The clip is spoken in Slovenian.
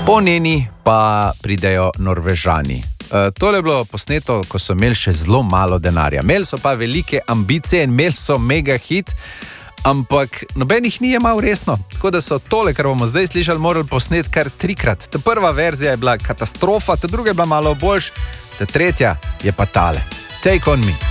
Po njeni pa pridejo Norvežani. Tole je bilo posneto, ko so imeli še zelo malo denarja. Imeli so pa velike ambicije in imeli so mega hit, ampak noben jih ni jemal resno. Tako da so tole, kar bomo zdaj slišali, morali posneti kar 3-krat. Ta prva verzija je bila katastrofa, ta druga je bila malo boljš, ta tretja je pa tale. Take on me.